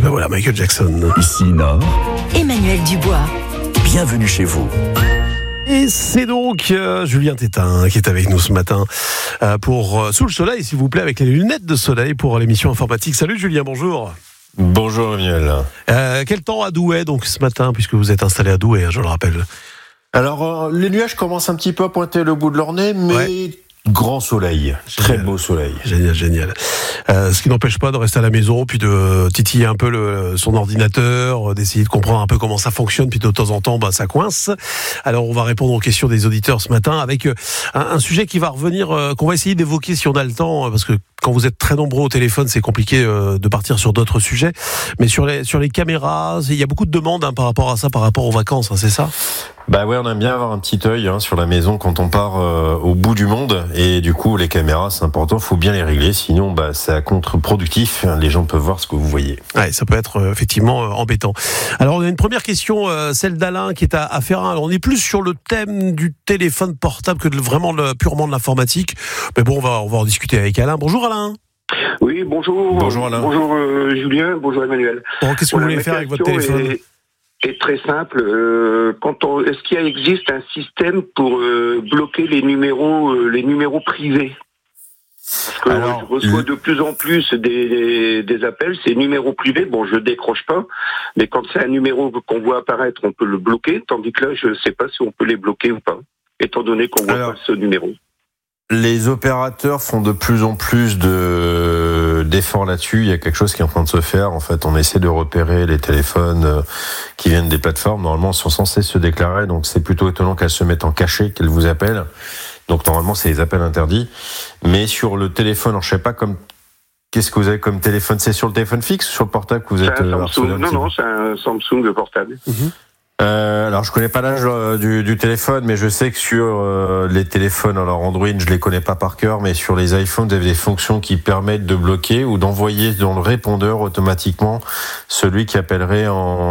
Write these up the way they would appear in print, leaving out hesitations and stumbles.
ben voilà, Michael Jackson. Ici Nord, Emmanuel Dubois. bienvenue chez vous. Et c'est donc Julien Tétin qui est avec nous ce matin pour Sous le soleil, s'il vous plaît, avec les lunettes de soleil pour l'émission informatique. Salut Julien, bonjour. Bonjour Emmanuel. Quel temps à Douai donc ce matin, puisque vous êtes installé à Douai, je le rappelle. Alors les nuages commencent un petit peu à pointer le bout de leur nez, mais grand soleil, très beau soleil. Génial. Ce qui n'empêche pas de rester à la maison, puis de titiller un peu son ordinateur, d'essayer de comprendre un peu comment ça fonctionne, puis de temps en temps, ça coince. Alors on va répondre aux questions des auditeurs ce matin avec un sujet qui va revenir, qu'on va essayer d'évoquer si on a le temps, parce que quand vous êtes très nombreux au téléphone, c'est compliqué de partir sur d'autres sujets. Mais sur les caméras, il y a beaucoup de demandes par rapport à ça, par rapport aux vacances, c'est ça ? Bah ouais, on aime bien avoir un petit œil sur la maison quand on part au bout du monde, et du coup les caméras c'est important, faut bien les régler, sinon c'est contre-productif, les gens peuvent voir ce que vous voyez. Ouais, ça peut être effectivement embêtant. Alors on a une première question, celle d'Alain qui est à Ferrand. Alors on est plus sur le thème du téléphone portable que purement de l'informatique, mais bon on va en discuter avec Alain. Bonjour Alain. Oui, bonjour. Bonjour Alain. Bonjour Julien, bonjour Emmanuel. Bon, qu'est-ce que vous voulez faire avec votre téléphone ? est très simple. Est-ce qu'il existe un système pour bloquer les numéros privés ? Parce que je reçois de plus en plus des appels, ces numéros privés. Bon, je décroche pas, mais quand c'est un numéro qu'on voit apparaître, on peut le bloquer, tandis que là, je ne sais pas si on peut les bloquer ou pas, étant donné qu'on voit pas ce numéro. Les opérateurs font de plus en plus d'efforts là-dessus. Il y a quelque chose qui est en train de se faire. En fait, on essaie de repérer les téléphones qui viennent des plateformes. Normalement, ils sont censés se déclarer. Donc, c'est plutôt étonnant qu'elles se mettent en cachet, qu'elles vous appellent. Donc, normalement, c'est les appels interdits. Mais sur le téléphone, alors, je sais pas qu'est-ce que vous avez comme téléphone ? C'est sur le téléphone fixe ou sur le portable que vous êtes harcelé ? Non, c'est un Samsung portable. Mm-hmm. Alors je connais pas l'âge du téléphone, mais je sais que sur les téléphones, alors Android, je les connais pas par cœur, mais sur les iPhones, vous avez des fonctions qui permettent de bloquer ou d'envoyer dans le répondeur automatiquement celui qui appellerait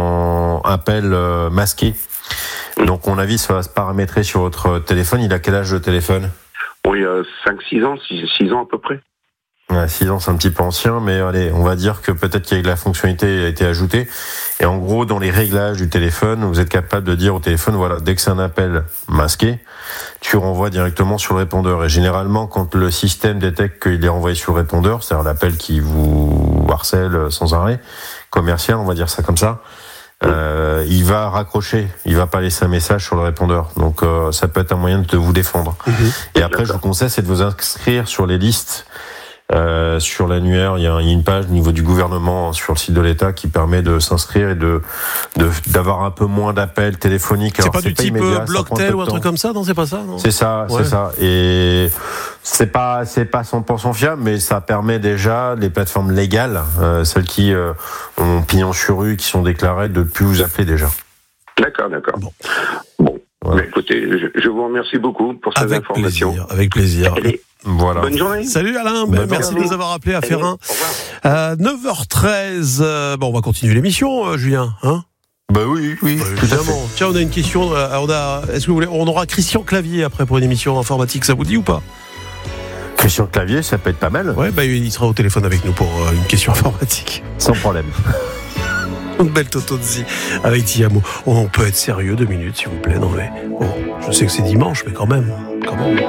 en appel masqué. Donc à mon avis, ça va se paramétrer sur votre téléphone. Il a quel âge de téléphone ? Oui, 5-6 ans, 6 ans à peu près. 6 ans, c'est un petit peu ancien, mais allez, on va dire que peut-être qu'il y a la fonctionnalité a été ajoutée. Et en gros, dans les réglages du téléphone, vous êtes capable de dire au téléphone, voilà, dès que c'est un appel masqué, tu renvoies directement sur le répondeur. Et généralement, quand le système détecte qu'il est renvoyé sur le répondeur, c'est-à-dire l'appel qui vous harcèle sans arrêt, commercial, on va dire ça comme ça, il va raccrocher, il va pas laisser un message sur le répondeur. Donc ça peut être un moyen de vous défendre. Et après, je vous conseille, c'est de vous inscrire sur les listes. Sur l'annuaire, il y a une page au niveau du gouvernement sur le site de l'État qui permet de s'inscrire et d'avoir un peu moins d'appels téléphoniques. C'est pas du type Blocktel ou un truc comme ça, non ? C'est pas ça, non ? C'est ça. Et c'est pas 100% fiable, mais ça permet déjà les plateformes légales, celles qui ont pignon sur rue, qui sont déclarées, de plus vous appeler déjà. D'accord. Bon. Voilà. Écoutez, je vous remercie beaucoup pour ces informations. Avec plaisir. Allez. Voilà. Bonne journée. Salut Alain, merci de nous avoir appelés à Ferrand. 9h13, on va continuer l'émission, Julien, hein ? Bah oui, évidemment. Tiens, on a une question, est-ce que vous voulez, on aura Christian Clavier après pour une émission informatique, ça vous dit ou pas ? Christian Clavier, ça peut être pas mal. Ouais, il sera au téléphone avec nous pour une question informatique. Sans problème. Une belle Totozzi avec Tiamo. On peut être sérieux 2 minutes, s'il vous plaît. Non mais, je sais que c'est dimanche, mais quand même.